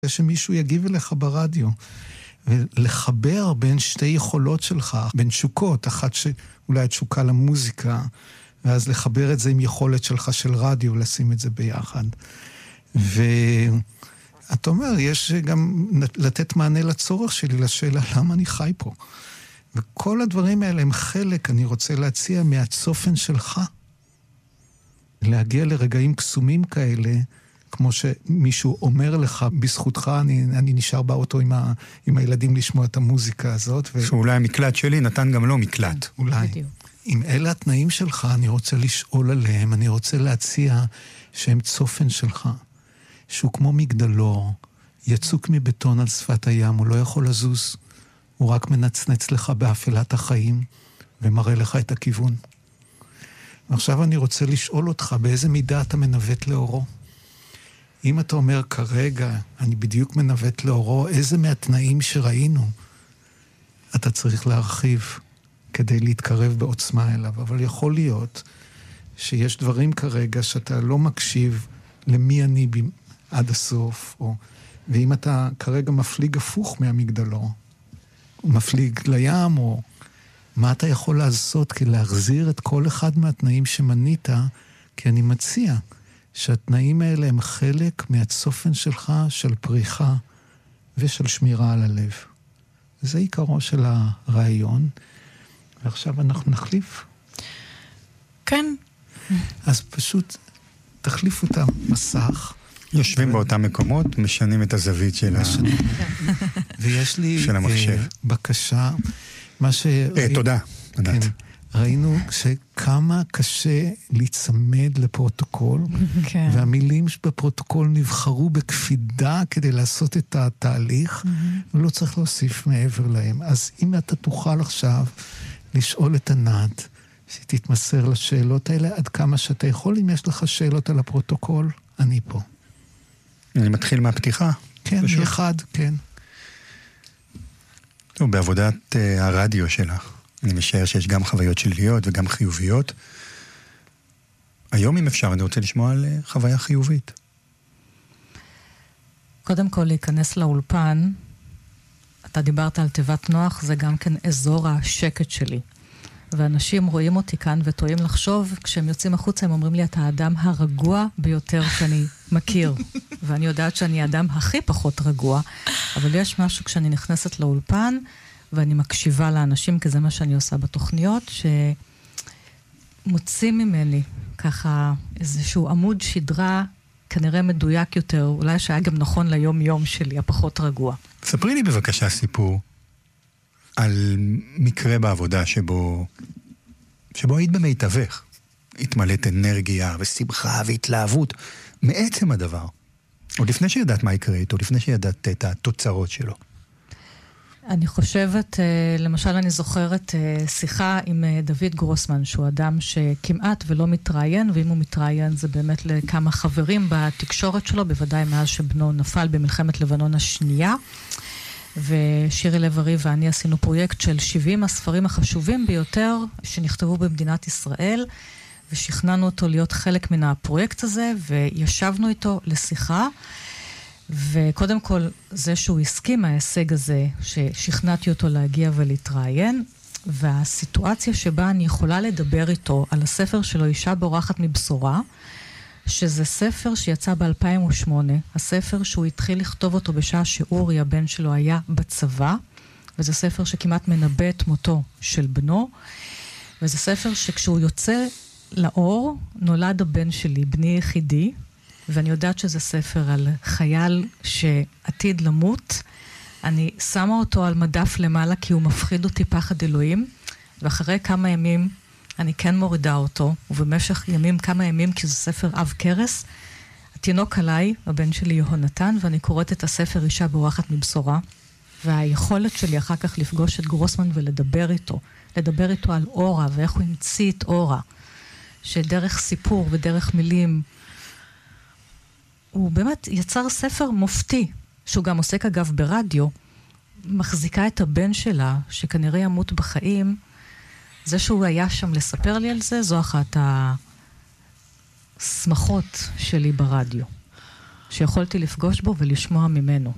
שמישהו יגיב אליך ברדיו, ולחבר בין שתי יכולות שלך, בין תשוקות, אחת שאולי תשוקה למוזיקה, ואז לחבר את זה עם יכולת שלך של רדיו, לשים את זה ביחד. ואתה אומר, יש גם לתת מענה לצורך שלי, לשאלה למה אני חי פה. וכל הדברים האלה הם חלק, אני רוצה להציע מהצופן שלך. להגיע לרגעים קסומים כאלה, כמו שמישהו אומר לך, בזכותך אני נשאר באוטו עם הילדים לשמוע את המוזיקה הזאת. שאולי המקלט שלי נתן גם לא מקלט. אולי. אם אלה התנאים שלך, אני רוצה לשאול עליהם, אני רוצה להציע שהם צופן שלך, שהוא כמו מגדלור, יצוק מבטון על שפת הים, הוא לא יכול לזוז, הוא רק מנצנץ לך באפלת החיים, ומראה לך את הכיוון. ועכשיו אני רוצה לשאול אותך, באיזה מידה אתה מנווט לאורו? אם אתה אומר כרגע, אני בדיוק מנווט לאורו, איזה מהתנאים שראינו, אתה צריך להרחיב כדי להתקרב בעוצמה אליו. אבל יכול להיות שיש דברים כרגע שאתה לא מקשיב למי אני עד הסוף, ואם אתה כרגע מפליג הפוך מהמגדלור, מפליג לים, או מה אתה יכול לעשות כדי להחזיר את כל אחד מהתנאים שמנית, כי אני מציע שהתנאים האלה הם חלק מהצופן שלך, של פריחה ושל שמירה על הלב. זה עיקרו של הרעיון, ועכשיו אנחנו נחליף. כן. אז פשוט תחליפו את המסך. יושבים באותם מקומות, משנים את הזווית של ויש לי בקשה, תודה. כן, ראינו שכמה קשה להצמד לפרוטוקול, והמילים בפרוטוקול נבחרו בקפידה כדי לעשות את התהליך, ולא צריך להוסיף מעבר להם. אז אם אתה תוכל עכשיו לשאול את ענת, שתתמסר לשאלות האלה עד כמה שאתה יכול, אם יש לך שאלות על הפרוטוקול, אני פה. אני מתחיל מהפתיחה. כן, אחד, כן. טוב, בעבודת הרדיו שלך, אני משער שיש גם חוויות שליליות וגם חיוביות. היום, אם אפשר, אני רוצה לשמוע על חוויה חיובית. קודם כל, להיכנס לאולפן, אתה דיברת על תיבת נוח, זה גם כן אזור השקט שלי. ואנשים רואים אותי כאן וטועים לחשוב, כשהם יוצאים החוצה, הם אומרים לי, אתה האדם הרגוע ביותר שאני מכיר. ואני יודעת שאני האדם הכי פחות רגוע, אבל יש משהו כשאני נכנסת לאולפן, ואני מקשיבה לאנשים, כי זה מה שאני עושה בתוכניות, שמוצאים ממני ככה איזשהו עמוד שדרה, כנראה מדויק יותר, אולי שהיה גם נכון ליום-יום שלי, הפחות רגוע. ספרי לי בבקשה סיפור על מקרה בעבודה שבו היית במיטבך. התמלאת אנרגיה ושמחה והתלהבות מעצם הדבר. עוד לפני שידעת מה יקרה איתו, לפני שידעת את התוצרות שלו. אני חושבת, למשל אני זוכרת שיחה עם דוד גרוסמן, שהוא אדם שכמעט ולא מתראיין, ואם הוא מתראיין זה באמת לכמה חברים בתקשורת שלו, בוודאי מאז שבנו נפל במלחמת לבנון השנייה. ושירי לב-ארי ואני עשינו פרויקט של 70 הספרים החשובים ביותר שנכתבו במדינת ישראל, ושכנענו אותו להיות חלק מן הפרויקט הזה, וישבנו איתו לשיחה, וקודם כל זה שהוא הסכים ההישג הזה, ששכנעתי אותו להגיע ולהתראיין, והסיטואציה שבה אני יכולה לדבר איתו על הספר שלו, אישה בורחת מבשורה, שזה ספר שיצא ב-2008, הספר שהוא התחיל לכתוב אותו בשעה שאורי, הבן שלו, היה בצבא, וזה ספר שכמעט מנבא את מותו של בנו, וזה ספר שכשהוא יוצא לאור, נולד הבן שלי, בני יחידי, ואני יודעת שזה ספר על חייל שעתיד למות, אני שמה אותו על מדף למעלה כי הוא מפחיד אותי פחד אלוהים, ואחרי כמה ימים אני כן מורידה אותו, ובמשך ימים, כמה ימים, כי זה ספר אב קרס, התינוק עליי, הבן שלי יהונתן, ואני קוראת את הספר אישה בורחת מבשורה, והיכולת שלי אחר כך לפגוש את גרוסמן ולדבר איתו, לדבר איתו על אורה, ואיך הוא המציא את אורה, שדרך סיפור ודרך מילים, הוא באמת יצר ספר מופתי, שהוא גם עוסק אגב ברדיו, מחזיקה את הבן שלה, שכנראה ימות בחיים, זה שהוא היה שם לספר לי על זה, זו אחת השמחות שלי ברדיו, שיכולתי לפגוש בו ולשמוע ממנו.